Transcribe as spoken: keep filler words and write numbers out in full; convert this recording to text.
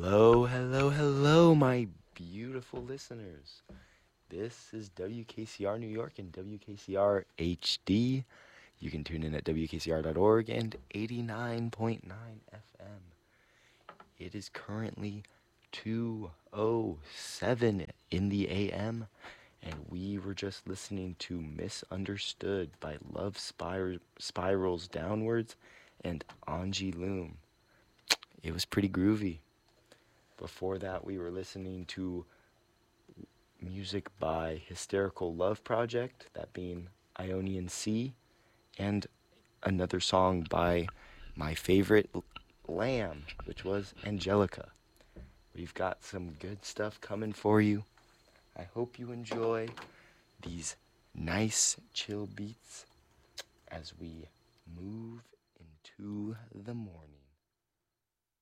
Hello, hello, hello, my beautiful listeners. This is W K C R New York and W K C R H D. You can tune in at W K C R dot org and eighty-nine point nine F M. It is currently two oh seven in the A M, and we were just listening to Misunderstood by Love Spir- Spirals Downwards and Angie Loom. It was pretty groovy. Before that, we were listening to music by Hysterical Love Project, that being Ionian Sea, and another song by my favorite Lamb, which was Angelica. We've got some good stuff coming for you. I hope you enjoy these nice, chill beats as we move into the morning.